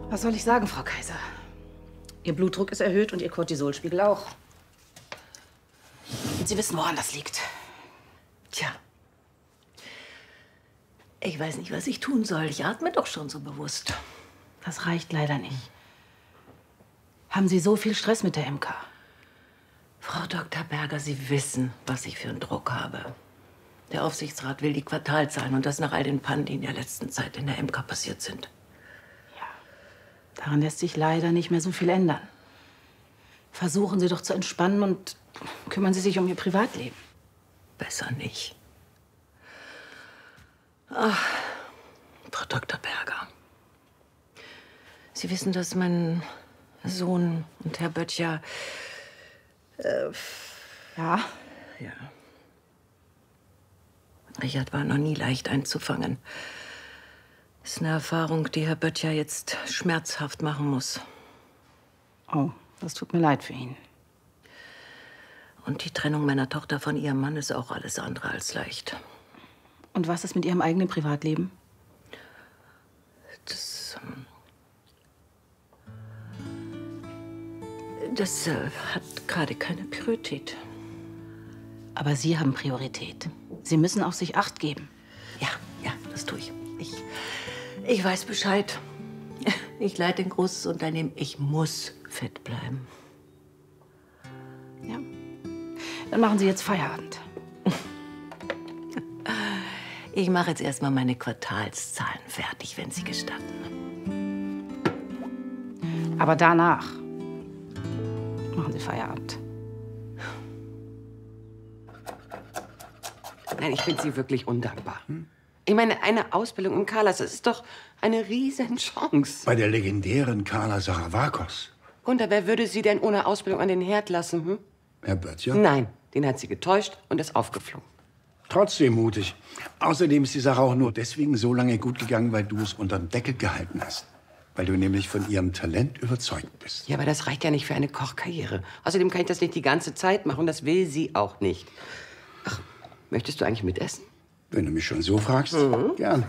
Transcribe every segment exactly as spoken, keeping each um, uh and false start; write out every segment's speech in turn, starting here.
Was soll ich sagen, Frau Kaiser? Ihr Blutdruck ist erhöht und Ihr Cortisolspiegel auch. Und Sie wissen, woran das liegt. Tja. Ich weiß nicht, was ich tun soll. Ich atme doch schon so bewusst. Das reicht leider nicht. Haben Sie so viel Stress mit der M K? Frau Doktor Berger, Sie wissen, was ich für einen Druck habe. Der Aufsichtsrat will die Quartalzahlen und das nach all den Pannen, die in der letzten Zeit in der M K passiert sind. Ja, daran lässt sich leider nicht mehr so viel ändern. Versuchen Sie doch zu entspannen und kümmern Sie sich um Ihr Privatleben. Besser nicht. Ach, Frau Doktor Berger. Sie wissen, dass mein Sohn und Herr Böttcher... Äh, ja? Ja. Richard war noch nie leicht einzufangen. Das ist eine Erfahrung, die Herr Böttcher jetzt schmerzhaft machen muss. Oh, das tut mir leid für ihn. Und die Trennung meiner Tochter von ihrem Mann ist auch alles andere als leicht. Und was ist mit Ihrem eigenen Privatleben? Das, ähm, das äh, hat gerade keine Priorität. Aber Sie haben Priorität. Sie müssen auf sich Acht geben. Ja, ja, das tue ich. Ich, ich weiß Bescheid. Ich leite ein großes Unternehmen. Ich muss fit bleiben. Ja. Dann machen Sie jetzt Feierabend. Ich mache jetzt erstmal meine Quartalszahlen fertig, wenn Sie gestatten. Aber danach machen Sie Feierabend. Nein, ich finde Sie wirklich undankbar. Hm? Ich meine, eine Ausbildung im Carlas, das ist doch eine Riesenchance. Bei der legendären Carla Saravakos. Gunther, wer würde Sie denn ohne Ausbildung an den Herd lassen? Hm? Herr Böttcher? Nein, den hat sie getäuscht und ist aufgeflogen. Trotzdem mutig. Außerdem ist die Sache auch nur deswegen so lange gut gegangen, weil du es unter den Deckel gehalten hast. Weil du nämlich von ihrem Talent überzeugt bist. Ja, aber das reicht ja nicht für eine Kochkarriere. Außerdem kann ich das nicht die ganze Zeit machen. Das will sie auch nicht. Ach, möchtest du eigentlich mitessen? Wenn du mich schon so fragst, Mhm. gern.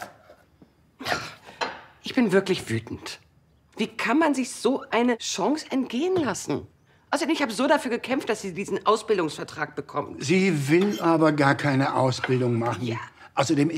Ich bin wirklich wütend. Wie kann man sich so eine Chance entgehen lassen? Außerdem, ich habe so dafür gekämpft, dass sie diesen Ausbildungsvertrag bekommt. Sie will aber gar keine Ausbildung machen. Ja. Außerdem,